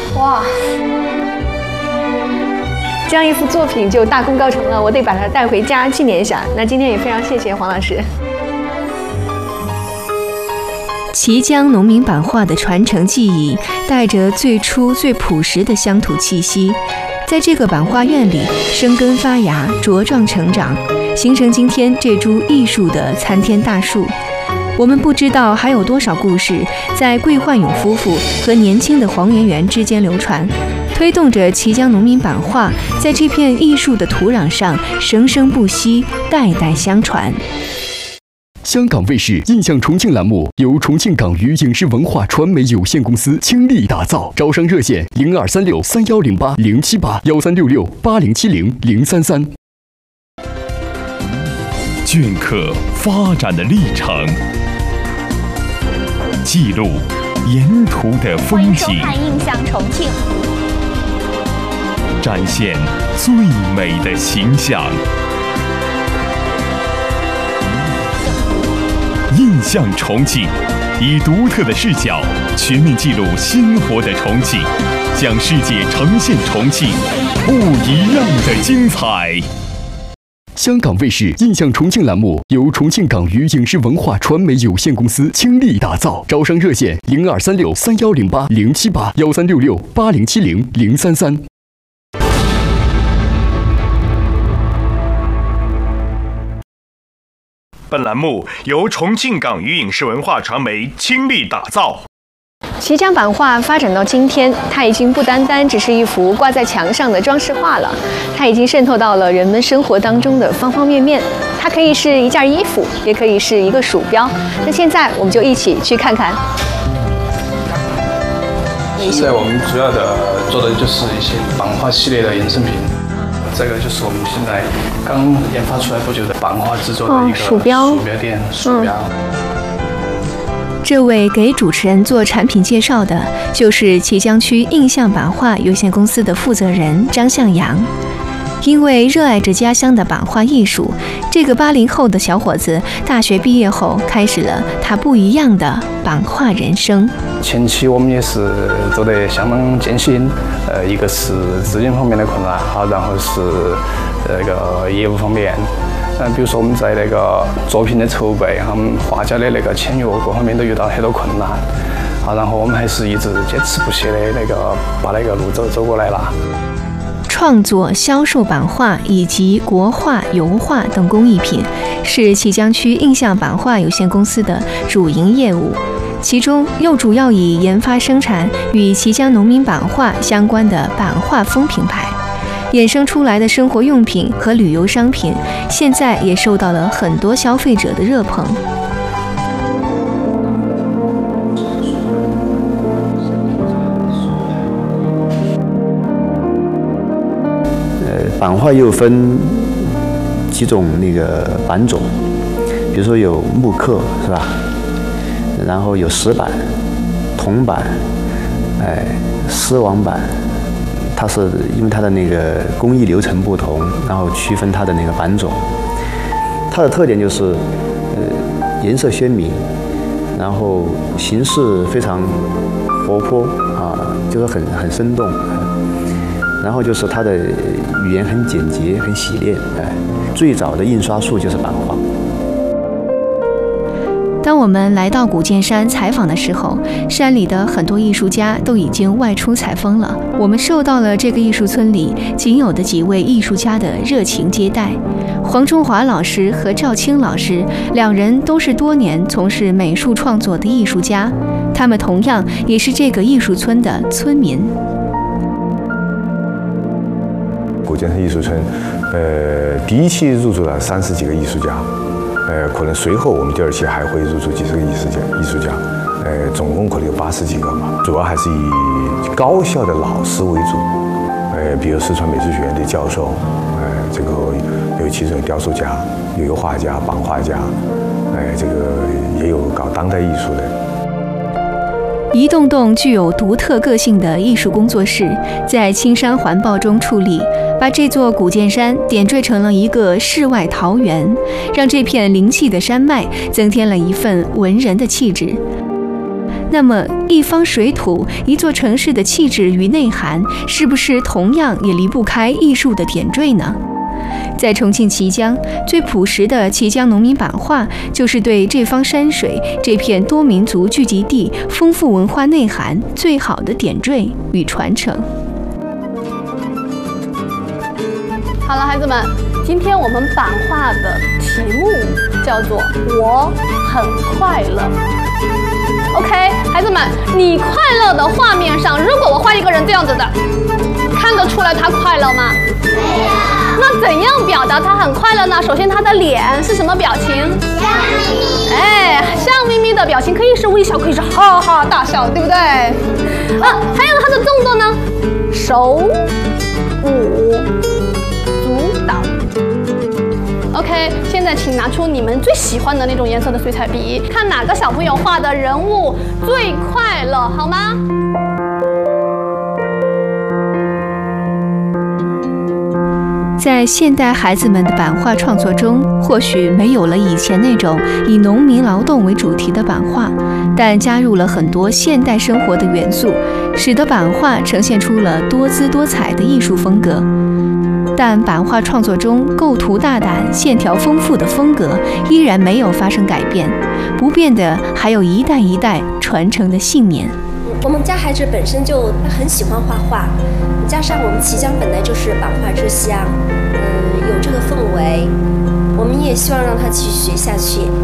哇，这样一幅作品就大功告成了，我得把它带回家纪念一下。那今天也非常谢谢黄老师。 綦江农民版画的传承技艺，带着最初最朴实的乡土气息，在这个版画院里生根发芽，茁壮成长，形成今天这株艺术的参天大树。我们不知道还有多少故事在桂焕勇夫妇和年轻的黄圆圆之间流传，推动着綦江农民版画在这片艺术的土壤上生生不息，代代相传。 香港卫视印象重庆栏目由重庆港娱影视文化传媒有限公司倾力打造，招商热线02363108078076807033。 镌刻发展的历程，记录沿途的风景， 欢迎收看《印象重庆》， 展现最美的形象。印象重庆，以独特的视角全面记录鲜活的重庆，向世界呈现重庆不一样的精彩。 香港卫视印象重庆栏目由重庆港娱影视文化传媒有限公司倾力打造，招商热线02363108078076807033。 本栏目由重庆港娱影视文化传媒倾力打造。 綦江版画发展到今天，它已经不单单只是一幅挂在墙上的装饰画了，它已经渗透到了人们生活当中的方方面面。它可以是一件衣服，也可以是一个鼠标。那现在我们就一起去看看。 现在我们主要的做的就是一些版画系列的衍生品。这个就是我们现在刚研发出来不久的版画制作的一个鼠标垫。 这位给主持人做产品介绍的，就是綦江区印象版画有限公司的负责人张向阳。因为热爱着家乡的版画艺术，这个80后的小伙子大学毕业后，开始了他不一样的版画人生。 前期我们也是做得相当艰辛，一个是资金方面的困难，好，然后是那个业务方面。比如说我们在那个作品的筹备，我们画家的那个签约各方面都遇到很多困难，好，然后我们还是一直坚持不懈的把那个路走过来了。 创作、销售版画以及国画、油画等工艺品，是綦江区印象版画有限公司的主营业务。其中又主要以研发生产与綦江农民版画相关的版画风品牌，衍生出来的生活用品和旅游商品，现在也受到了很多消费者的热捧。 版画又分几种那个版种，比如说有木刻是吧？然后有石版、铜版、丝网版。它是因为它的那个工艺流程不同，然后区分它的那个版种。它的特点就是颜色鲜明，然后形式非常活泼啊，就是很生动。然后就是它的语言很简洁、很洗练。最早的印刷术就是版画。 当我们来到古建山采访的时候，山里的很多艺术家都已经外出采风了。我们受到了这个艺术村里仅有的几位艺术家的热情接待。黄中华老师和赵青老师两人都是多年从事美术创作的艺术家，他们同样也是这个艺术村的村民。 古建山艺术村，第一期入驻了30几个艺术家。可能随后我们第2期还会入驻几十个艺术家，总共可能有80几个嘛。主要还是以高校的老师为主，比如四川美术学院的教授，这个有其中有雕塑家，有油画家、版画家，这个也有搞当代艺术的。 一栋栋具有独特个性的艺术工作室，在青山环抱中矗立，把这座古建山点缀成了一个世外桃源，让这片灵气的山脉增添了一份文人的气质。 那么一方水土、一座城市的气质与内涵，是不是同样也离不开艺术的点缀呢？在重庆綦江，最朴实的綦江农民版画，就是对这方山水、这片多民族聚集地丰富文化内涵最好的点缀与传承。 好了，孩子们，今天我们版画的题目叫做“我很快乐”。OK， 孩子们，你快乐的画面上，如果我画一个人这样子的，看得出来他快乐吗？没有。那怎样表达他很快乐呢？首先，他的脸是什么表情？笑眯眯。哎，笑眯眯的表情可以是微笑，可以是哈哈大笑，对不对？还有他的动作呢，手舞足蹈。OK， 现在请拿出你们最喜欢的那种颜色的水彩笔，看哪个小朋友画的人物最快乐，好吗？ 在现代孩子们的版画创作中，或许没有了以前那种以农民劳动为主题的版画，但加入了很多现代生活的元素，使得版画呈现出了多姿多彩的艺术风格。但版画创作中构图大胆、线条丰富的风格依然没有发生改变，不变的还有一代一代传承的信念。 我们家孩子本身就很喜欢画画，加上我们綦江本来就是版画之乡，有这个氛围，我们也希望让他继续学下去。